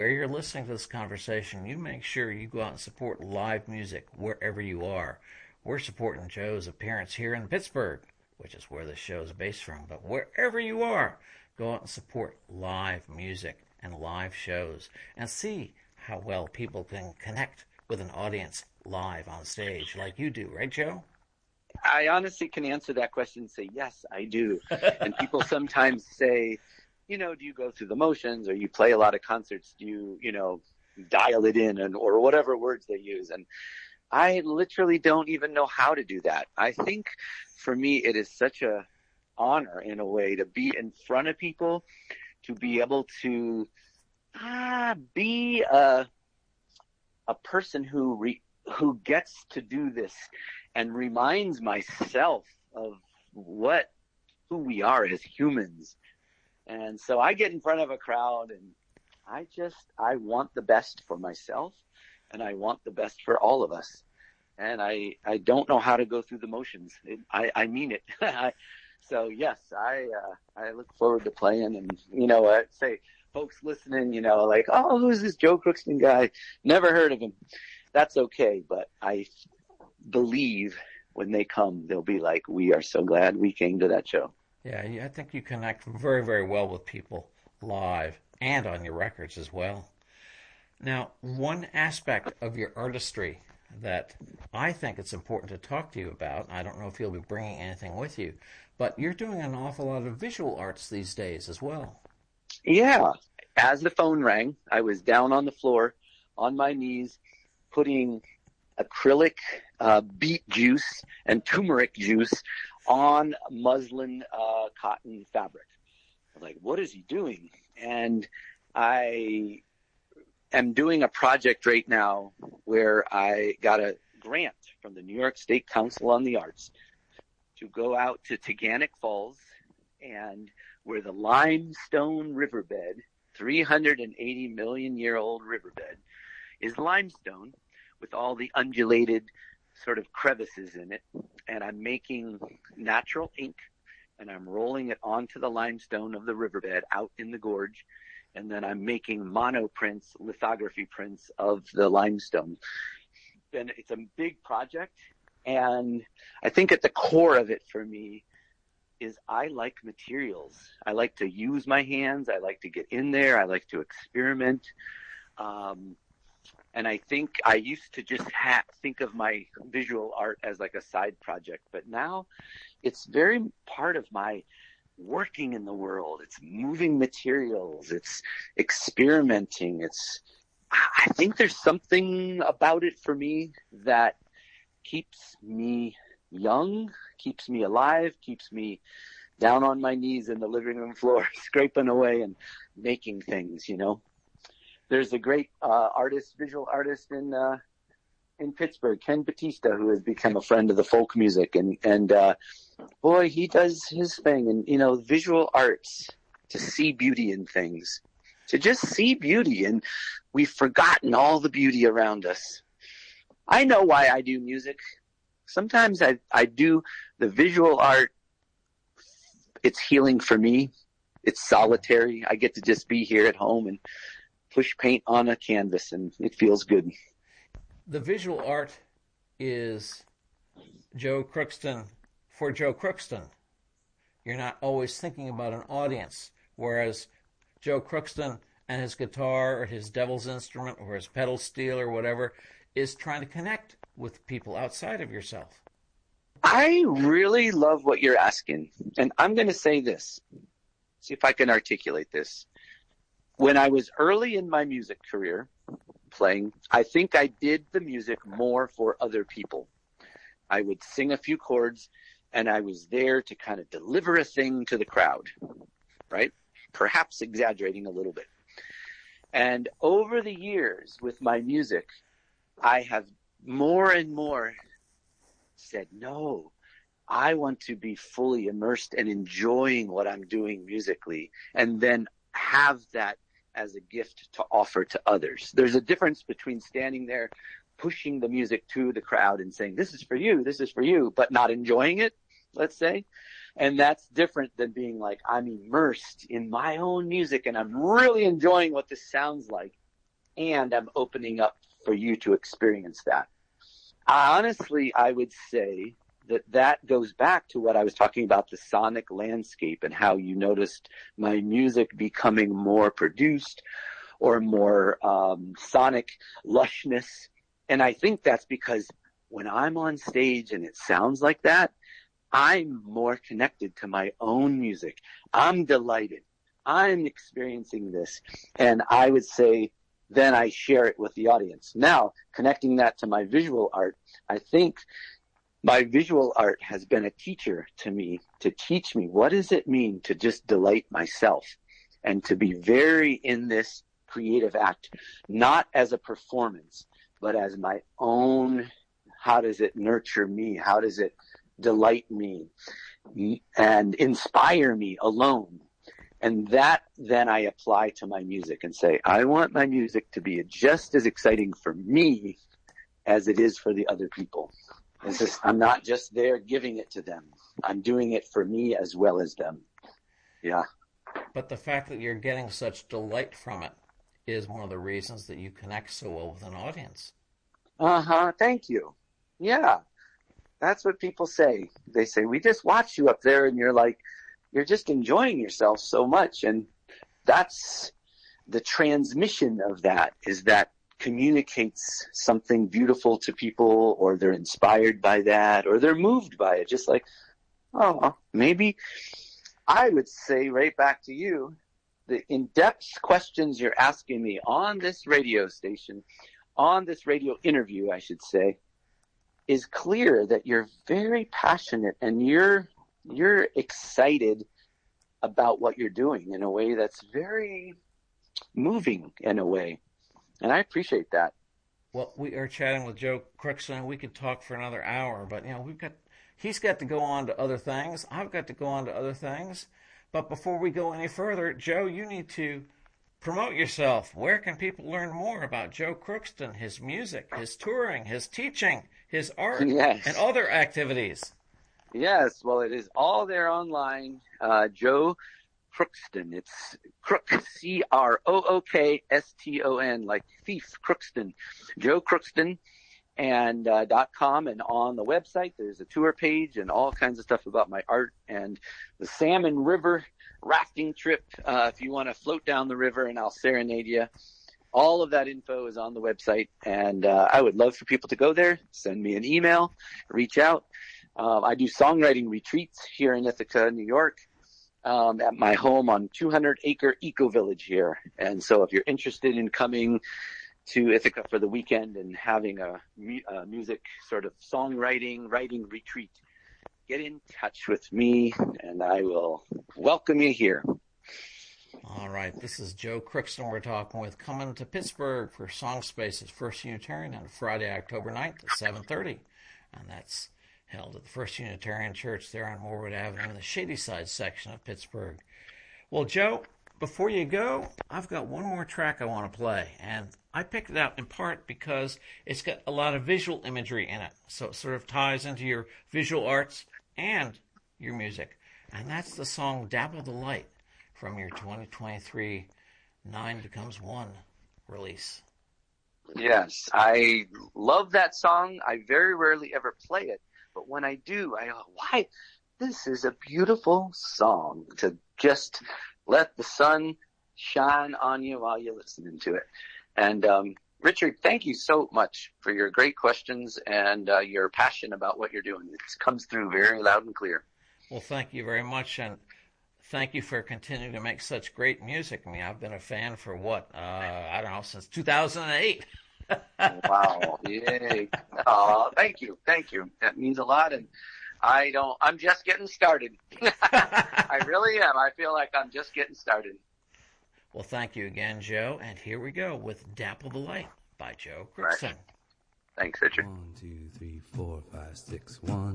Where you're listening to this conversation, you make sure you go out and support live music wherever you are. We're supporting Joe's appearance here in Pittsburgh, which is where the show is based from. But wherever you are, go out and support live music and live shows and see how well people can connect with an audience live on stage like you do, right, Joe? I honestly can answer that question and say, yes, I do. And people sometimes say, do you go through the motions or you play a lot of concerts? Do you, dial it in or whatever words they use? And I literally don't even know how to do that. I think for me, it is such a honor in a way to be in front of people, to be able to be a person who gets to do this and reminds myself of who we are as humans. And so I get in front of a crowd and I want the best for myself and I want the best for all of us. And I don't know how to go through the motions. I mean it. So yes, I look forward to playing and, I say folks listening, like, oh, who's this Joe Crookston guy? Never heard of him. That's okay. But I believe when they come, they'll be like, we are so glad we came to that show. Yeah, I think you connect very, very well with people live and on your records as well. Now, one aspect of your artistry that I think it's important to talk to you about, I don't know if you'll be bringing anything with you, but you're doing an awful lot of visual arts these days as well. Yeah. As the phone rang, I was down on the floor on my knees putting acrylic beet juice and turmeric juice on muslin cotton fabric. I was like, what is he doing? And I am doing a project right now where I got a grant from the New York State Council on the Arts to go out to Taganic Falls, and where the limestone riverbed, 380 million year old riverbed, is limestone with all the undulated sort of crevices in it. And I'm making natural ink and I'm rolling it onto the limestone of the riverbed out in the gorge. And then I'm making monoprints, lithography prints of the limestone. And it's a big project. And I think at the core of it for me is I like materials. I like to use my hands. I like to get in there. I like to experiment. And I think I used to just think of my visual art as like a side project, but now it's very part of my working in the world. It's moving materials. It's experimenting. I think there's something about it for me that keeps me young, keeps me alive, keeps me down on my knees in the living room floor, scraping away and making things, There's a great visual artist in Pittsburgh, Ken Batista, who has become a friend of the folk music, and boy, he does his thing. And visual arts, to see beauty in things, to just see beauty, and we've forgotten all the beauty around us. I know why I do music. Sometimes I do the visual art. It's healing for me. It's solitary. I get to just be here at home and push paint on a canvas, and it feels good. The visual art is Joe Crookston for Joe Crookston. You're not always thinking about an audience, whereas Joe Crookston and his guitar or his devil's instrument or his pedal steel or whatever is trying to connect with people outside of yourself. I really love what you're asking, and I'm going to say this. See if I can articulate this. When I was early in my music career playing, I think I did the music more for other people. I would sing a few chords, and I was there to kind of deliver a thing to the crowd, right? Perhaps exaggerating a little bit. And over the years with my music, I have more and more said, no, I want to be fully immersed and enjoying what I'm doing musically, and then have that as a gift to offer to others. There's a difference between standing there, pushing the music to the crowd and saying, this is for you, but not enjoying it, let's say. And that's different than being like, I'm immersed in my own music and I'm really enjoying what this sounds like. and I'm opening up for you to experience that. Honestly, I would say that goes back to what I was talking about, the sonic landscape, and how you noticed my music becoming more produced or more sonic lushness. And I think that's because when I'm on stage and it sounds like that, I'm more connected to my own music. I'm delighted. I'm experiencing this. And I would say then I share it with the audience. Now, connecting that to my visual art, I think my visual art has been a teacher to me, to teach me what does it mean to just delight myself and to be very in this creative act, not as a performance, but as my own. How does it nurture me? How does it delight me and inspire me alone? And that then I apply to my music and say, I want my music to be just as exciting for me as it is for the other people. I'm not just there giving it to them. I'm doing it for me as well as them. Yeah. But the fact that you're getting such delight from it is one of the reasons that you connect so well with an audience. Uh-huh. Thank you. Yeah. That's what people say. They say, we just watch you up there and you're just enjoying yourself so much. And that's the transmission of that, is that communicates something beautiful to people, or they're inspired by that, or they're moved by it. Just like, oh, maybe I would say right back to you, the in-depth questions you're asking me on this radio station, on this radio interview, I should say, is clear that you're very passionate and you're excited about what you're doing in a way that's very moving in a way. And I appreciate that. Well, we are chatting with Joe Crookston. We could talk for another hour, but he's got to go on to other things. I've got to go on to other things. But before we go any further, Joe, you need to promote yourself. Where can people learn more about Joe Crookston, his music, his touring, his teaching, his art, Yes. and other activities? Yes, well, it is all there online. Joe Crookston. It's Crook, Crookston, like thief, Crookston. Joe Crookston, and .com, and on the website there's a tour page and all kinds of stuff about my art and the Salmon River rafting trip. If you want to float down the river and I'll serenade you. All of that info is on the website, and I would love for people to go there, send me an email, reach out. I do songwriting retreats here in Ithaca, New York, at my home on 200-acre eco-village here. And so if you're interested in coming to Ithaca for the weekend and having a music sort of writing retreat, get in touch with me, and I will welcome you here. All right, this is Joe Crookston we're talking with, coming to Pittsburgh for Song Spaces First Unitarian on Friday, October 9th at 7:30. And that's held at the First Unitarian Church there on Moorwood Avenue in the Shadyside section of Pittsburgh. Well, Joe, before you go, I've got one more track I want to play. And I picked it out in part because it's got a lot of visual imagery in it. So it sort of ties into your visual arts and your music. And that's the song Dapple the Light from your 2023 9 Becomes 1 release. Yes, I love that song. I very rarely ever play it, but when I do, I go, why? This is a beautiful song to just let the sun shine on you while you're listening to it. And Richard, thank you so much for your great questions and your passion about what you're doing. It comes through very loud and clear. Well, thank you very much, and thank you for continuing to make such great music. I mean, I've been a fan for I don't know, since 2008. Wow. Yay. Oh, thank you. That means a lot. And I'm just getting started. I really am. I feel like I'm just getting started. Well, thank you again, Joe. And here we go with Dapple the Light by Joe Crookston. Right. Thanks, Richard. 1, 2, 3, 4, 5, 6, 1.